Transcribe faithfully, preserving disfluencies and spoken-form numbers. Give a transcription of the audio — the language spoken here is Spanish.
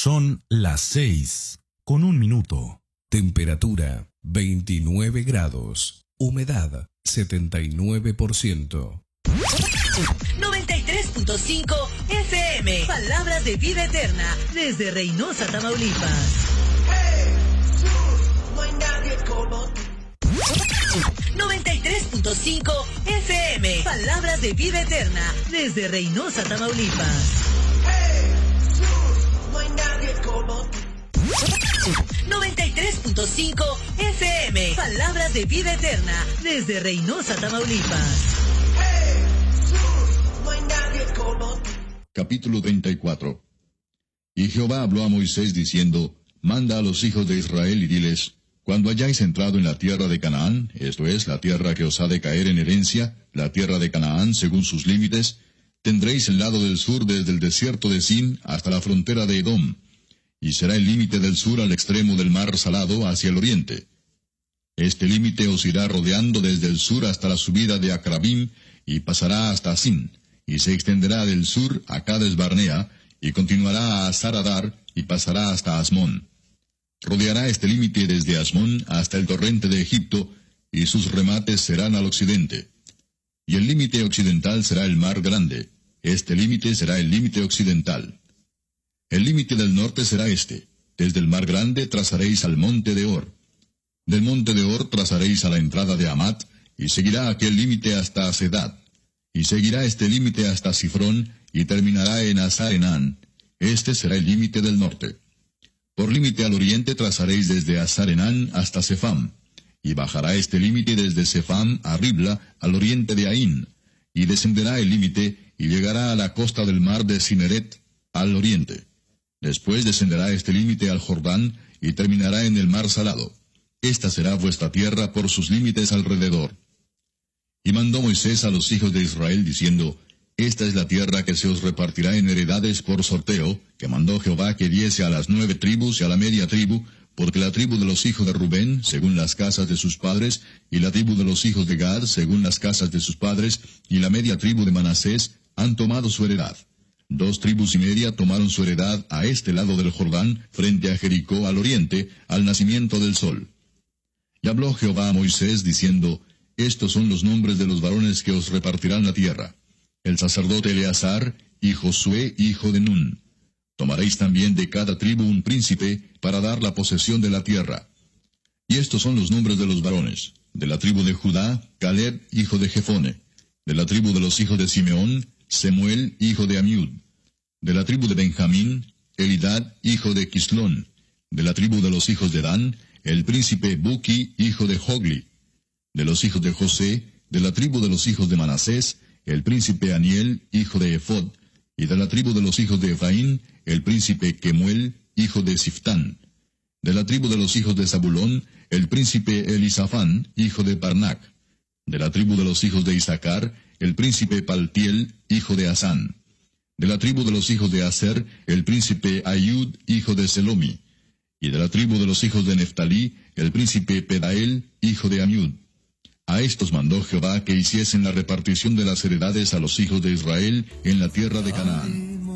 Son las seis, con un minuto. Temperatura veintinueve grados. Humedad setenta y nueve por ciento. noventa y tres punto cinco F M. Palabras de vida eterna. Desde Reynosa, Tamaulipas. Jesús, no hay nadie como tú. noventa y tres punto cinco F M. Palabras de vida eterna. Desde Reynosa, Tamaulipas. Jesús, no hay nadie como tú. noventa y tres punto cinco F M. Palabras de vida eterna. Desde Reynosa, Tamaulipas. Jesús, no hay nadie como tú. Capítulo treinta y cuatro. Y Jehová habló a Moisés diciendo: Manda a los hijos de Israel y diles: Cuando hayáis entrado en la tierra de Canaán, esto es, la tierra que os ha de caer en herencia, la tierra de Canaán según sus límites, tendréis el lado del sur desde el desierto de Sin hasta la frontera de Edom, y será el límite del sur al extremo del mar Salado hacia el oriente. Este límite os irá rodeando desde el sur hasta la subida de Acrabim, y pasará hasta Sin, y se extenderá del sur a Cades Barnea, y continuará a Saradar, y pasará hasta Asmón. Rodeará este límite desde Asmón hasta el torrente de Egipto, y sus remates serán al occidente. Y el límite occidental será el mar grande. Este límite será el límite occidental. El límite del norte será este: desde el mar grande trazaréis al monte de Or. Del monte de Or trazaréis a la entrada de Amat, y seguirá aquel límite hasta Sedad. Y seguirá este límite hasta Sifrón, y terminará en Hazar-Enán. Este será el límite del norte. Por límite al oriente trazaréis desde Hazar-Enán hasta Sefam, y bajará este límite desde Sefam a Ribla, al oriente de Aín, y descenderá el límite, y llegará a la costa del mar de Cineret, al oriente. Después descenderá este límite al Jordán, y terminará en el mar Salado. Esta será vuestra tierra por sus límites alrededor. Y mandó Moisés a los hijos de Israel, diciendo: Esta es la tierra que se os repartirá en heredades por sorteo, que mandó Jehová que diese a las nueve tribus y a la media tribu, porque la tribu de los hijos de Rubén, según las casas de sus padres, y la tribu de los hijos de Gad, según las casas de sus padres, y la media tribu de Manasés, han tomado su heredad. Dos tribus y media tomaron su heredad a este lado del Jordán, frente a Jericó al oriente, al nacimiento del sol. Y habló Jehová a Moisés, diciendo: Estos son los nombres de los varones que os repartirán la tierra: el sacerdote Eleazar, y Josué, hijo de Nun. Tomaréis también de cada tribu un príncipe, para dar la posesión de la tierra. Y estos son los nombres de los varones: de la tribu de Judá, Caleb, hijo de Jefone; de la tribu de los hijos de Simeón, Semuel, hijo de Amiud; de la tribu de Benjamín, Elidad, hijo de Quislón; de la tribu de los hijos de Dan, el príncipe Buki, hijo de Jogli; de los hijos de José, de la tribu de los hijos de Manasés, el príncipe Aniel, hijo de Ephod; y de la tribu de los hijos de Efraín, el príncipe Kemuel, hijo de Siftán; de la tribu de los hijos de Zabulón, el príncipe Elisafán, hijo de Parnac; de la tribu de los hijos de Isaacar, el príncipe Paltiel, hijo de Asán; de la tribu de los hijos de Aser, el príncipe Ayud, hijo de Selomi; y de la tribu de los hijos de Neftalí, el príncipe Pedael, hijo de Amiud. A estos mandó Jehová que hiciesen la repartición de las heredades a los hijos de Israel en la tierra de Canaán.